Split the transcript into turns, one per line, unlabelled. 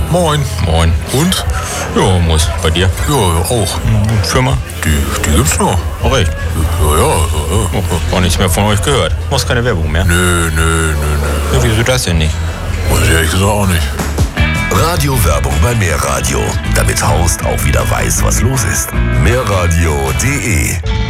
Moin.
Moin.
Und?
Ja, muss. Bei dir?
Ja, auch.
Firma?
Die gibt's noch.
Auch recht.
Ja.
Oh, gar nichts mehr von euch gehört. Machst keine Werbung mehr?
Nö.
Ja, wieso das denn nicht?
Weiß ich ehrlich gesagt auch nicht.
Radiowerbung bei Mehrradio, damit Horst auch wieder weiß, was los ist. Mehrradio.de